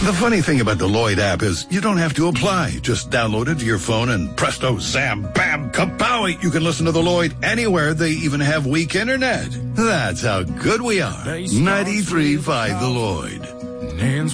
The funny thing about the Lloyd app is you don't have to apply. Just download it to your phone and presto, zam, bam, kapowie. You can listen to the Lloyd anywhere. They even have weak internet. That's how good we are. 93.5 The Lloyd.